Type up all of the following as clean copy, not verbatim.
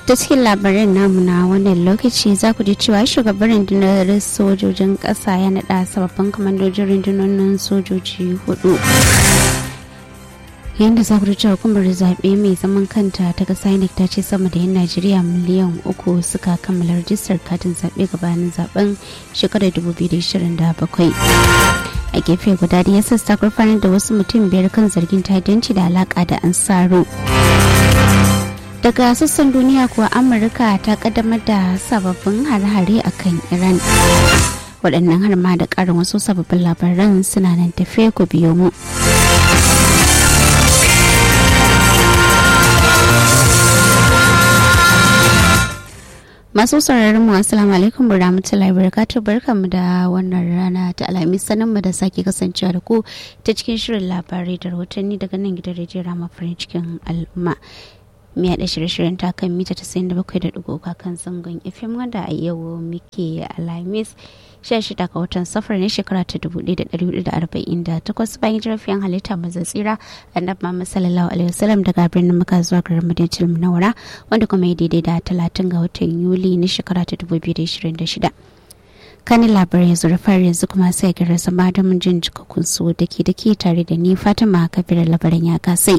ta cikin labaran namu na wannan lokaci za ku ji cewa shugaban rundunar sojojin ƙasa ya naɗa sababbin kamandojin rundunonin sojoji 4. yadda za ku ji cewa hukumar zaɓe mai zaman kanta ta ƙasa INEC ta ce sama da 'yan Najeriya miliyan 3 suka kammala rajistar katin zaɓe gabanin zaben shekarar 2027. a gefe guda da ya sassa gurfanar da wasu mutum 5 kan zargin ta'addanci da alaƙa da Ansaro. Daga sassan duniya kuwa Amurka ta kaddamar da sababbin hare-hare a kan Iran. Waɗannan har ma da ƙarin wasu sababbin labaran suna nan tafe ku biyo mu. Masu sauraron mu assalamu alaikum warahmatullahi wabarakatuh, barkanmu da wannan rana ta Alhamis, sanin mu da sake kasancewa da ku ta cikin shirin labarai da rahotanni daga nan gidan rediyo Rama farin cikin al'umma. Mai haɗa shirye-shiryen ta kan mita 97.3 kan zangon FM wanda a yau muke Alhamis 16 ga watan safar na shekara ta 1448 bayan jirafiyan halitta maza tsira annabi Muhammad sallallahu alaihi wasallam daga birnin Makka zuwa garin Madinatul Munawwara wanda kuma ya daidai da 30 ga watan Yuli na shekara ta 2026. Kanin labarai yanzu rafar yanzu kuma sai ga zama da mun jin jikakkun su dake tare da ni Fatima Kabir labaran ya kasai.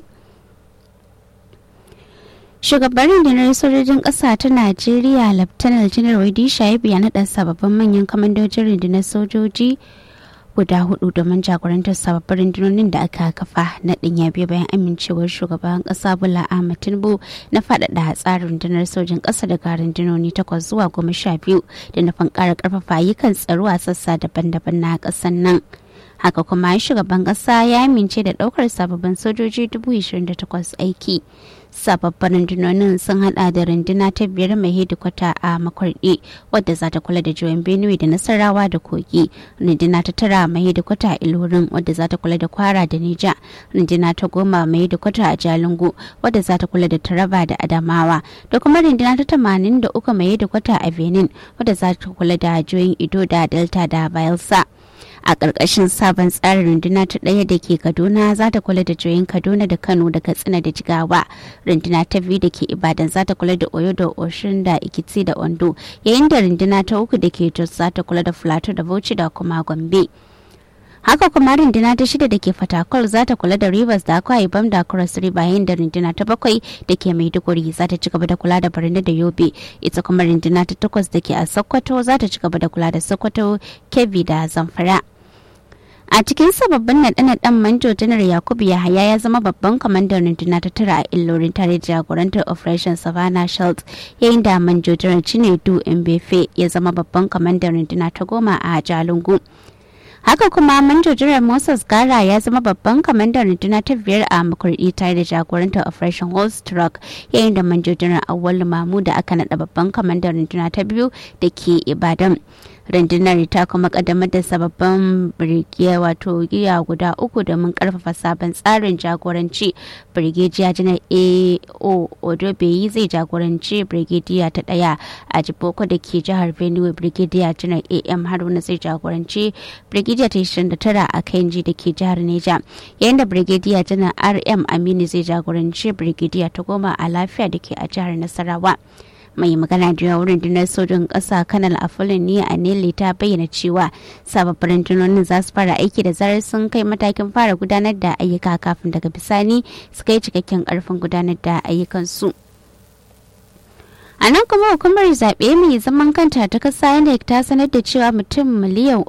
Shugaban rundunar sojojin ƙasa ta Najeriya Laftanar Janar Wadi Shaibu ya naɗa sababbin manyan kamandojin rundunar sojoji guda 4 domin jagorantar sababbin rundunonin da aka kafa. Naɗin ya biyo bayan amincewar shugaban ƙasa Bola Ahmed Tinubu na faɗaɗa tsarin rundunar sojin ƙasa daga rundunoni 8 zuwa 12 da nufin ƙara ƙarfafa ayyukan tsaro a sassa daban-daban na ƙasar nan. Haka kuma shugaban ƙasa ya amince da ɗaukar sababbin sojoji 28,000 aiki. Sababbin rundunonin sun hada da runduna ta 5 mai hedikwata a Makurdi wadda za ta kula da jihohin Benue da Nasarawa da Kogi, runduna ta 9 mai hedikwata a Ilorin wadda za ta kula da Kwara da Neja, runduna ta 10 mai hedikwata a Jalingo wadda za ta kula da Taraba da Adamawa, da kuma runduna ta 83 mai hedikwata a Benin wadda za ta kula da jihohin Edo da Delta da Bayelsa. A ƙarƙashin sabon tsarin runduna ta 1 da ke Kaduna za ta kula da jihohin Kaduna da Kano da Katsina da Jigawa. Runduna ta 2 da ke Ibadan za ta kula da Oyo da Osun da Ekiti da Ondo, yayin da runduna ta 3 da ke Jos za ta kula da Plateau da Bauchi da kuma Gombe. Haka kuma runduna ta 6 da ke Fatakwal za ta kula da Rivers da Akwa Ibom da Cross River, yayin da runduna ta 7 da ke Maiduguri za ta ci gaba da kula da Borno da Yobe. Ita kuma runduna ta 8 da ke a Sokoto za ta ci gaba da kula da Sokoto, Kebbi da Zamfara. A cikin sababbin naɗe-naɗen Manjo Janar Yakubu Yahaya ya zama babban kwamandan runduna ta 9 a Ilorin tare da jagorantar Operation Savannah Shield, yayin da Manjo Janar Chinedu Mbefe ya zama babban kwamandan runduna ta 10 a Jalingo. Haka kuma Manjo Janar Moses Gara ya zama babban kwamandan runduna ta 5 a Makurdi tare da jagorantar Operation Holstrock, yayin da Manjo Janar Awwalu Mamu da aka naɗa babban kwamandan runduna ta 2 da ke Ibadan. Rundunar ta kuma kaddamar da sababbin birgiya wato giya guda 3 domin karfafa sabon tsarin jagoranci. Brigadier Janar A.O. Odobeyi zai jagoranci Brigadier ta 1 a Jiboko da ke jihar Benue. Brigadier Janar A.M. Haruna zai jagoranci Brigadier ta 29 a Kainji da ke jihar Neja, yayin da Brigadier Janar R.M. Aminu zai jagoranci Brigadier ta 10 a Lafiya da ke a jihar Nasarawa. Mai magana da yawon rundunar sojin ƙasa Kanal Afulani Aneli ta bayyana cewa sababbin rundunonin za su fara aiki da zarar sun kai matakin fara gudanar da ayyuka kafin daga bisani su kai cikakken ƙarfin gudanar da ayyukansu. A nan kuma hukumar zaɓe mai zaman kanta ta ƙasa INEC ta sanar da cewa mutum miliyan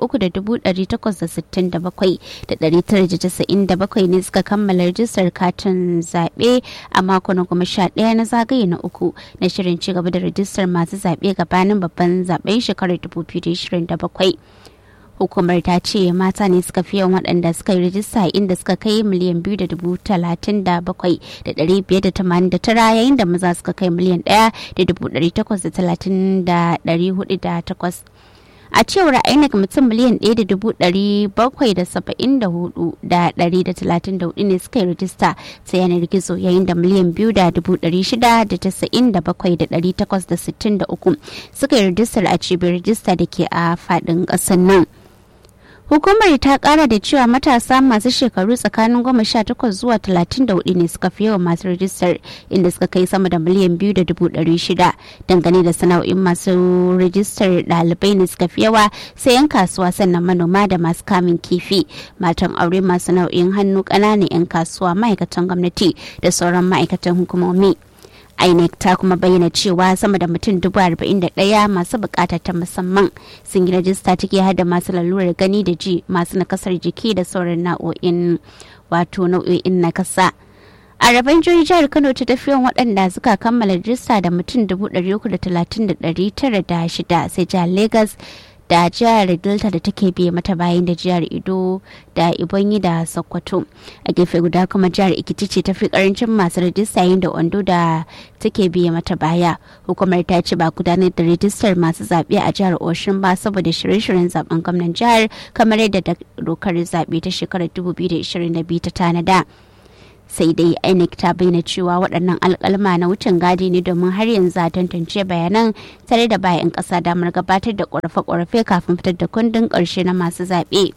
3,867,997 ne suka kammala rajistar katin zaɓe a makon 11 na zagaye na 3 na shirin cigaba da rajistar masu zaɓe gabanin babban zaɓen shekarar 2027. Hukumar ta ce mata ne suka fi yawan waɗanda suka yi rajista inda suka kai miliyan 2,037,589 yayin da maza suka kai miliyan 1,830,408. A cewar INEC mutum miliyan 1,774,134 ne suka yi rajista ta yanar gizo, yayin da miliyan 2,697,863 suka yi rajistar a cibiyar rajista da ke a faɗin ƙasar nan. Hukumar ta kara da cewa matasa masu shekaru tsakanin 18 zuwa 34 ne suka fi yawan masu rajistar, inda suka kai sama da miliyan 2.600. Dangane da sana'o'in masu rajistar ɗalibai ne suka fi yawa, sai 'yan kasuwa, sannan manoma da masu kamun kifi, matan aure, masu nau'in hannu, ƙananan 'yan kasuwa, ma'aikatan gwamnati da sauran ma'aikatan hukumomi. INEC ta kuma bayyana cewa sama da mutum 41,000 masu bukata ta musamman sun yi rajista, ciki har da masu lalurar gani da ji, masu nakasar jiki da sauran nau'o'in nakasa. A rabon jihohi, jihar Kano ta tafiyan waɗanda suka kammala rajista da mutum 330,906, sai jihar Lagos da jihar Delta da take biye mata bayan da jihar Edo da Ebonyi da Sokoto. A gefe guda kuma jihar Ekiti ce tafi karancin masu rajista, yayin da Ondo da take biye mata baya. Hukumar ta ce ba gudanar da rajistar masu zaɓe a jihar Osun ba saboda shirye-shiryen zaben gwamnan jihar, kamar yadda dokar zaɓe ta shekarar 2022 ta tanada. Sai dai INEC ta bayyana cewa waɗannan alƙalma na wucin gadi ne, domin har yanzu a tantance bayanan tare da bayan ƙasa damar gabatar da ƙorafe-ƙorafe kafin fitar da kundin ƙarshe na masu zaɓe.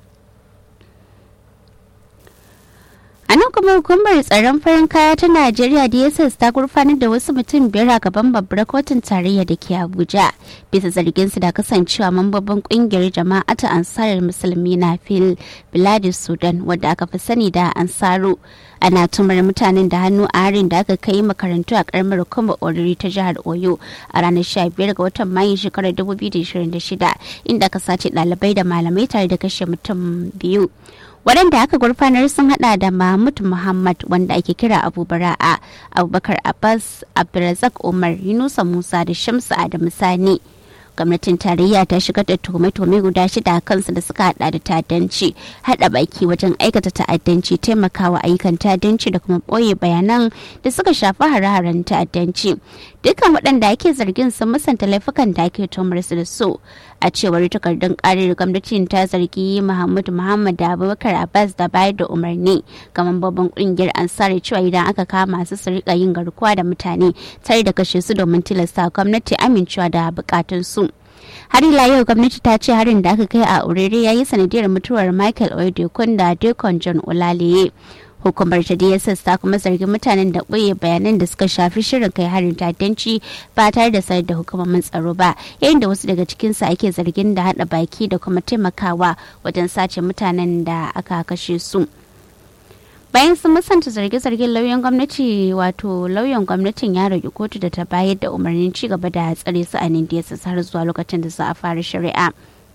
A nan kuma hukumar tsaron farin kaya ta Najeriya DSS ta gurfanar da wasu mutum 5 a gaban babbar kotun tarayya da ke Abuja bisa zargin su da kasancewa mambobin kungiyar jama'atu Ansarar Musulmi na Biladis Sudan, wadda aka fi sani da Ansaru. Ana tumar mutanen da hannu a harin da aka kai makarantu a karamar hukumar Oriri ta jihar Oyo a ranar 15 ga watan Mayu shekarar 2026, inda aka sace ɗalibai da malamai tare da kashe mutum 2. Waɗanda aka gurfanar sun hada da Mahmud Muhammad, wanda ake kira Abu Bara'a, Abubakar Abbas, Abdulrazak Umar, Yunusa Musa da Shamsu Adamu Sani. Gwamnatin tarayya ta shigar da tuhume-tuhume guda 6 a kansu da suka hada da ta'addanci, hada baki wajen aikata ta'addanci, taimakawa ayyukan ta'addanci da kuma boye bayanan da suka shafi hare-haren ta'addanci. Dukkan waɗanda ake zargin sun musanta laifukan da ake tuhumar su da su. A cewar takardun karar, gwamnatin ta zargi Muhammad Muhammad da Abubakar Abbas da bayar da umarni ga mambobin kungiyar Ansari cewa idan aka kama su rika yin garkuwa da mutane tare da kashe su domin tilasta gwamnati amincewa da bukatunsu. Har ila yau gwamnati ta ce harin da aka kai a Orere ya yi sanadiyar mutuwar Michael Oyedekun da Dekon John Olaliye. Hukumar ta DSS ta kuma zargi mutanen da ɓoye bayanan da suka shafi shirin kai harin ta'addanci ba tare da sanar da hukumomin tsaro ba, yayin da wasu daga cikinsu ake zargin da haɗa baki da kuma taimakawa wajen sace mutanen da aka kashe su. Bayan sun musanta zarge-zargen lauyan gwamnatin ya roƙi kotu da ta bayar da umarnin ci gaba da tsare su a DSS har zuwa lokacin da za a fara shari'a.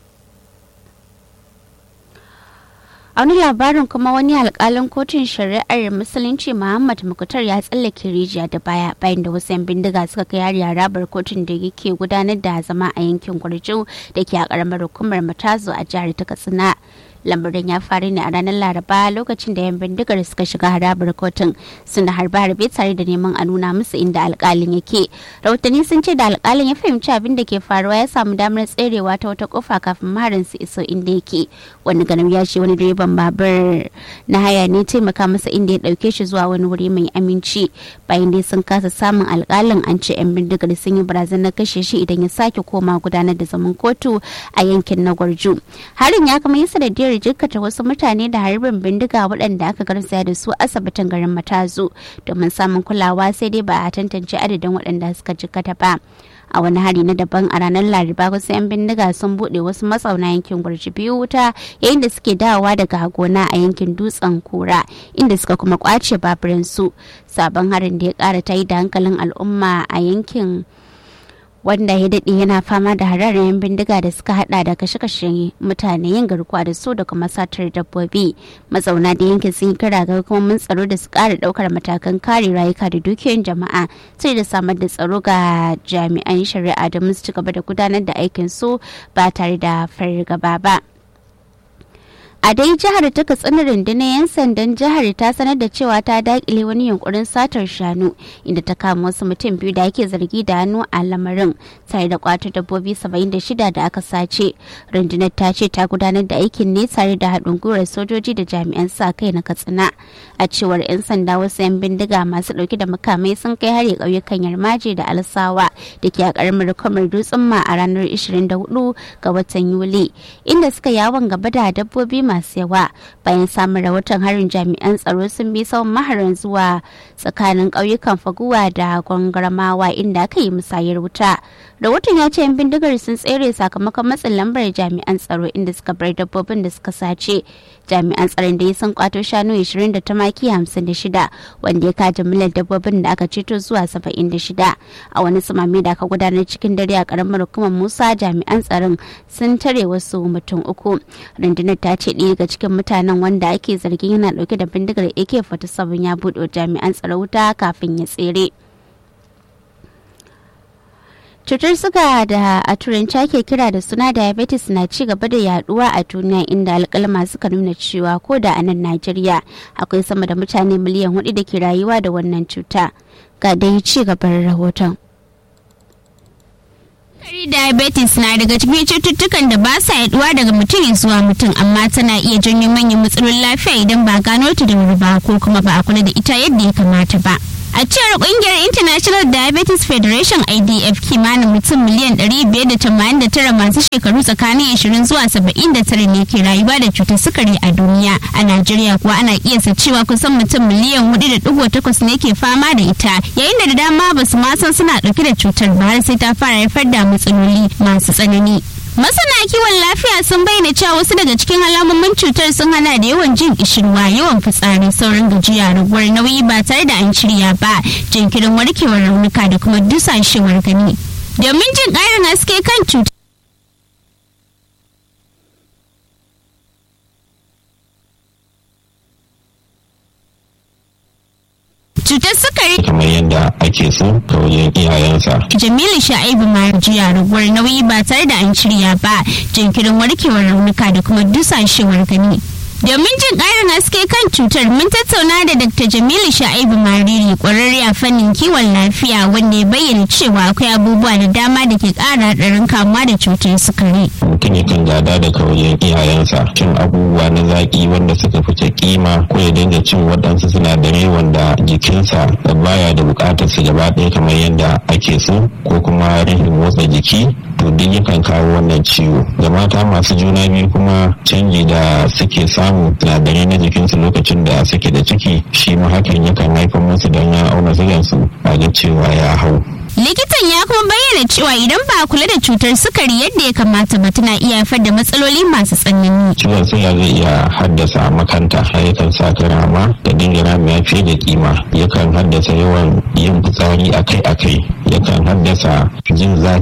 A wani labarin kuma, wani alkalin kotun shari'ar musulunci Muhammad Mukhtar ya tsallake rijiya da baya bayan da wasu 'yan bindiga suka kai hari harabar kotun da yake gudanar da zama a yankin Gwarjo da ke a karamar hukumar Matazo a jihar ta Katsina. Lamarin ya faru ne a ranar Laraba lokacin da 'yan bindigar suka shiga harabar kotun suna harbe-harbe tare da neman a nuna musu inda alkalin yake. Rahotanni sun ce da alkalin ya fahimci abin da ke faruwa ya samu damar tserewa ta wata kofa kafin maharin su iso inda yake. Wani ganin ya ce wani direban babur na haya ne taimaka masa inda ya dauke shi zuwa wani wuri mai aminci. Bayan dai sun kasa samun alkalin, an ce 'yan bindigar sun yi barazanar kashe shi idan ya sake koma gudanar da zaman kotu a yankin na Gwarjo. Harin ya kuma yi sanadiyar jikkata wasu mutane da harbin bindiga waɗanda aka garzaya da su asibitin garin Matazo domin samun kulawa, sai dai ba a tantance adadin waɗanda suka jikkata ba. A wani hari na daban a ranar Laraba, wasu 'yan bindiga sun buɗe wasu mazauna yankin Gwarji biyu wuta yayin da suke dawowa daga gona a yankin Dutsen Kura, inda suka kuma kwace baburansu. Sabon harin da ya ƙara ta yi da hankalin al'umma a yankin, wanda ya daɗe yana fama da hararen bindiga da suka hada da kashe-kashe mutane, yin garkuwa da su da kuma satar dabbobi. Mazauna da yankin sun kira ga hukumomin tsaro da su ƙara ɗaukar matakan kare rayuka da dukiyoyin jama'a, sai da samar da tsaro ga jami'an shari'a domin su ci gaba da gudanar da aikin su ba tare da fargaba ba. A A dai jihar ta Katsina rundunar 'yan sandan jihar ta sanar da cewa ta dakile wani yunkurin satar shanu inda ta kama wasu mutum biyu da ake zargi da hannu a lamarin tare da kwato dabbobi 76 da aka sace. Rundunar ta ce ta gudanar da aikin ne tare da haɗin gwiwar sojoji da jami'an sa kai na Katsina. A cewar 'yan sanda wasu 'yan bindiga masu ɗauke da makamai sun kai hari ƙauyukan Yarmaje da Alsawa da ke a ƙaramar Kwamar Dutsen ma a ranar 24 ga watan Yuli inda suka yawon gaba da dabbobi masu yawa. Bayan samun rahoton harin jami'an tsaro sun bi tsawon maharan zuwa tsakanin ƙauyukan Faguwa da Gwangarmawa inda aka yi musayar wuta. Rahoton ya ce 'yan bindigar sun tsere sakamakon matsin lambar jami'an tsaro inda suka bar dabbobin da suka sace. Jami'an tsaron da ya sun kwato shanu 20 da tumaki 56 wanda ya kaji jimillar dabbobin da aka ceto zuwa 76. A wani sumame da aka gudanar cikin dare a karamar hukumar Musa jami'an tsaron sun tare wasu mutum 3. Rundunar ta ce ɗaya daga cikin mutanen wanda ake zargin yana ɗauke da bindigar AK-47 ya buɗe jami'an tsaro wuta kafin ya tsere. Cutar suga da a turanci ake kira da suna diabetes na ci gaba da yaduwa a duniya inda alkalma suka nuna cewa ko da a nan Najeriya akwai sama da mutane miliyan 4 da ke rayuwa da wannan cuta. Ga dai ci gaban rahoton. Diabetes na daga cikin cututtukan da ba sa yaduwa daga mutum zuwa mutum amma tana iya janyo manyan matsalolin lafiya idan ba gano ta da wuri ba ko kuma ba a kula da ita yadda ya kamata ba. A cewar kungiyar International Diabetes Federation IDF kimanin mutum miliyan 589 masu shekaru tsakanin 20 zuwa 79 ne ke rayuwa da cutar sukari a duniya. A Najeriya kuwa ana kiyasta cewa kusan mutum miliyan 4.8 ne ke fama da ita, yayin da dama ba su ma san suna dauke da cutar ba har sai ta fara haifar da matsaloli masu tsanani. Masana kiwon lafiya sun bayyana cewa wasu daga cikin alamomin cutar sun hana da yawan jin kishirwa, yawan fitsari, saurin gajiya, raguwar nauyi ba tare da an shirya ba, jinkirin warkewar raunuka da kuma dusashewar gani. Domin jin ƙarin haske kan cutar. Cutar sukari kamar yadda ake so ta wajen iyayensa. Jamilu Sha'ibu Marjiya raguwar nauyi ba tare da an shirya ba, jinkirin warkewar raunuka da kuma dusashewar gani. Domin jin ƙarin haske kan cutar mun tattauna da Dr. Jamilu Sha'ibu Mariri ƙwararre a fannin kiwon lafiya wanda ya bayyana cewa akwai abubuwa da dama da ke ƙara haɗarin kamuwa da cutar sukari. Mutum yakan gada daga wajen iyayensa cin abubuwa na zaƙi wanda suka fice kima ko ya dinga cin waɗansu sinadarai wanda jikinsa da baya da buƙatar su gaba ɗaya kamar yadda ake so ko kuma rashin motsa jiki to duk yakan kawo wannan ciwo. Ga mata masu juna biyu kuma canji da suke samu sinadarai na jikinsu lokacin da suke da ciki shi ma hakan yakan haifar musu don ya auna sigansu a ga cewa ya hau. Likitan ya kuma bayyana cewa idan ba a kula da cutar sukari yadda ya kamata ba tana iya haifar da matsaloli masu tsanani. Ciwon suga zai iya haddasa makanta, yakan sa ka rama da dinga ramiya fiye da kima, yakan haddasa yawan yin fitsari akai-akai, yakan haddasa jin zafi